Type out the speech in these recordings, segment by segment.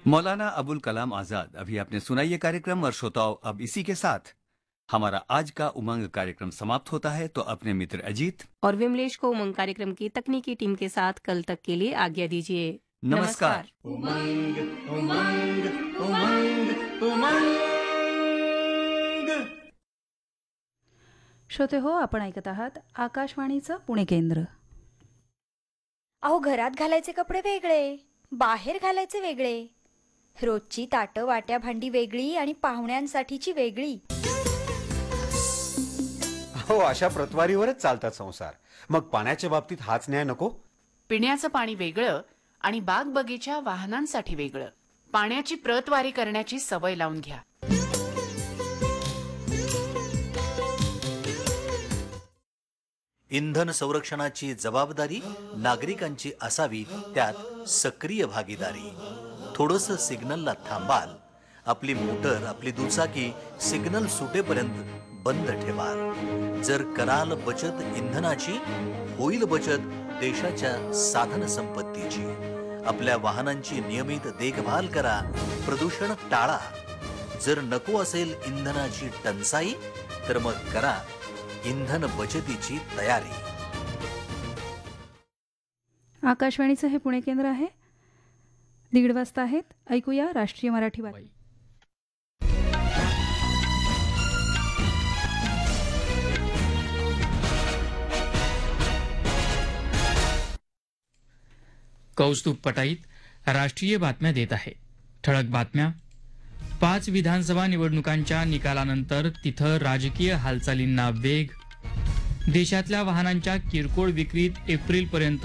मौलाना अबुल कलाम आजाद। अभी आपने सुना ये कार्यक्रम और श्रोताओं, अब इसी के साथ हमारा आज का उमंग कार्यक्रम समाप्त होता है। तो अपने मित्र अजीत और विमलेश को उमंग कार्यक्रम की तकनीकी टीम के साथ कल तक के लिए आज्ञा दीजिए। नमस्कार। उमंग उमंग उमंग उमंग। श्रोते हो, आपण ऐकत आहात आकाशवाणीचं पुणे केंद्र. अहो, घरात घालायचे कपडे वेगळे, बाहेर घालायचे वेगळे, रोजची ताटं वाट्या भांडी वेगळी आणि पाहुण्यांसाठीची वेगळी. हो, अशा प्रतवारीवरच चालतात संसार. मग पाण्याच्या बाबतीत हाच न्याय नको? पिण्याचं पाणी वेगळं आणि बाग बगीचा वाहनांसाठी वेगळं. पाण्याची प्रतवारी करण्याची सवय लावून घ्या. इंधन संरक्षणाची जबाबदारी नागरिकांची असावी, त्यात सक्रिय भागीदारी. थोडंसं सिग्नलला थांबाल, आपली मोटर आपली दुचाकी सिग्नल सुटेपर्यंत बंद ठेवाल. जर कराल बचत इंधनाची, होईल बचत देशाच्या साधन संपत्तीची. आपल्या वाहनांची नियमित देखभाल करा, प्रदूषण टाळा. जर नको असेल इंधनाची टंचाई, तर मग करा इंधन बचतीची तयारी. आकाशवाणीचं हे पुणे केंद्र आहे. 1:30 वाजता आहेत. ऐकूया राष्ट्रीय मराठी बातमी. कौस्तुभ पटाईत राष्ट्रीय बातम्या देत आहे. ठळक बातम्या. 5 विधानसभा निवडणुकांच्या निकालानंतर तिथं राजकीय हालचालींना वेग. देशातल्या वाहनांच्या किरकोळ विक्रीत एप्रिलपर्यंत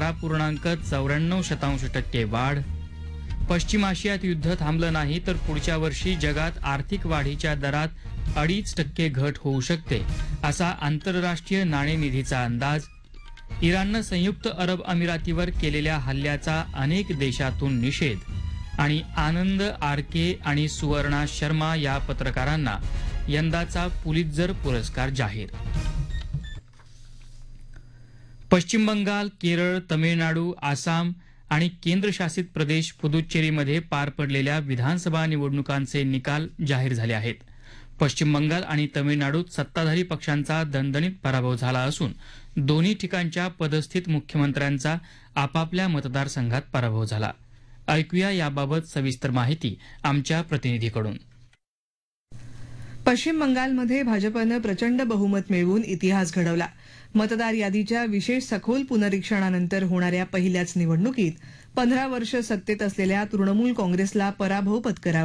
12.94% वाढ. पश्चिम आशियात युद्ध थांबलं नाही तर पुढच्या वर्षी जगात आर्थिक वाढीच्या दरात 2.5% घट होऊ शकते, असा आंतरराष्ट्रीय नाणेनिधीचा अंदाज. इराणनं संयुक्त अरब अमिरातीवर केलेल्या हल्ल्याचा अनेक देशातून निषेध. आणि आनंद आरके आणि सुवर्णा शर्मा या पत्रकारांना यंदाचा पुलित्झर पुरस्कार जाहीर. पश्चिम बंगाल, केरळ, तमिळनाडू, आसाम आणि केंद्रशासित प्रदेश पुदुच्चेरीमध्ये पार पडलेल्या विधानसभा निवडणुकांचे निकाल जाहीर झाले आहेत. पश्चिम बंगाल आणि तमिळनाडूत सत्ताधारी पक्षांचा दणदणीत पराभव झाला असून दोन्ही ठिकाणच्या पदस्थित मुख्यमंत्र्यांचा आपापल्या मतदारसंघात पराभव झाला. ऐकूया याबाबत सविस्तर माहिती आमच्या प्रतिनिधीकडून. पश्चिम बंगालमध्ये भाजपनं प्रचंड बहुमत मिळवून इतिहास घडवला. मतदार यादीच्या विशेष सखोल पुनरीक्षणानंतर होणाऱ्या पहिल्याच निवडणुकीत 15 वर्ष सत्तेत असलेल्या तृणमूल काँग्रेसला पराभव पत्करावा